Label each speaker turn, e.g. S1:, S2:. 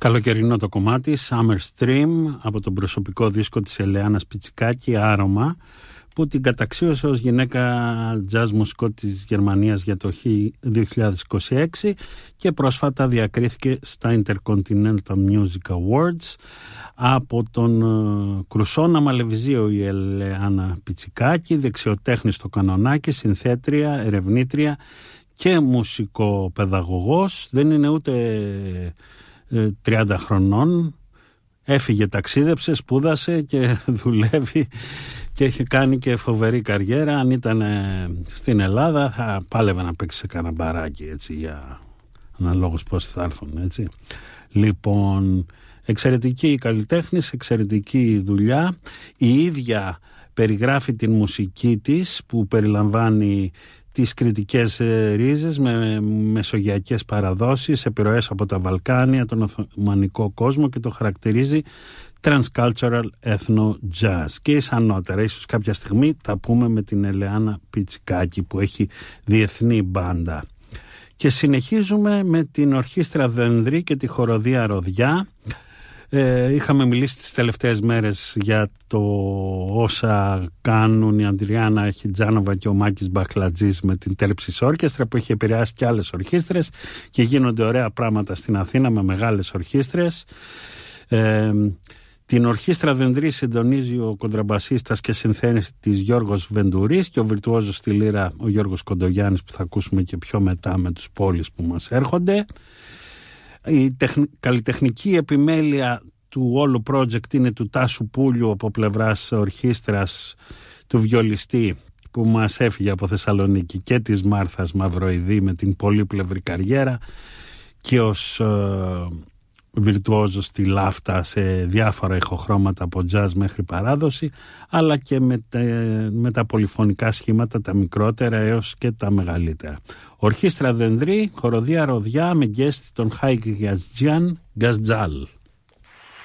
S1: Καλοκαιρινό το κομμάτι, Summer Stream, από τον προσωπικό δίσκο της Ελεάνας Πιτσικάκη, Άρωμα, που την καταξίωσε ως γυναίκα jazz μουσικό της Γερμανίας για το 2026 και πρόσφατα διακρίθηκε στα Intercontinental Music Awards από τον Κρουσόνα Μαλεβιζίο η Ελεάνα Πιτσικάκη, δεξιοτέχνη στο κανονάκι, συνθέτρια, ερευνήτρια και μουσικοπαιδαγωγός. Δεν είναι ούτε 30 χρονών, έφυγε, ταξίδεψε, σπούδασε και δουλεύει και έχει κάνει και φοβερή καριέρα. Αν ήταν στην Ελλάδα θα πάλευε να παίξει σε κανένα μπαράκι, έτσι, για αναλόγως πώς θα έρθουν, έτσι. Λοιπόν, εξαιρετική καλλιτέχνης, εξαιρετική δουλειά. Η ίδια περιγράφει την μουσική της που περιλαμβάνει τις κριτικές ρίζες με μεσογειακές παραδόσεις, επιρροές από τα Βαλκάνια, τον Οθωμανικό κόσμο, και το χαρακτηρίζει transcultural ethno jazz. Και ισανότερα, ίσως κάποια στιγμή τα πούμε με την Ελεάνα Πιτσικάκη που έχει διεθνή μπάντα. Και συνεχίζουμε με την Ορχήστρα Δενδρή και τη Χοροδία Ροδιά. Είχαμε μιλήσει τις τελευταίες μέρες για το όσα κάνουν η Αντριάννα Χιτζάνοβα και ο Μάκης Μπαχλατζής με την Τέλψης Όρκεστρα, που έχει επηρεάσει και άλλες ορχήστρες και γίνονται ωραία πράγματα στην Αθήνα με μεγάλες ορχήστρες. Την Ορχήστρα Δενδρή συντονίζει ο κοντραμπασίστας και συνθέτης Γιώργος Βεντουρής και ο βιρτουόζος στη λύρα ο Γιώργος Κοντογιάννης, που θα ακούσουμε και πιο μετά με τους πόλεις που μας έρχονται. Η καλλιτεχνική επιμέλεια του όλου project είναι του Τάσου Πούλιου από πλευράς ορχήστρας, του βιολιστή που μας έφυγε από Θεσσαλονίκη, και της Μάρθας Μαυροειδή με την πολύπλευρη καριέρα και ως βιρτουόζος στη λάφτα σε διάφορα ηχοχρώματα από jazz μέχρι παράδοση, αλλά και με τα πολυφωνικά σχήματα, τα μικρότερα έως και τα μεγαλύτερα. Ορχήστρα Δενδρή, Χοροδία Ροδιά με γκέστη τον Χάικ Γιαζτζιάν Γκαζτζάλ.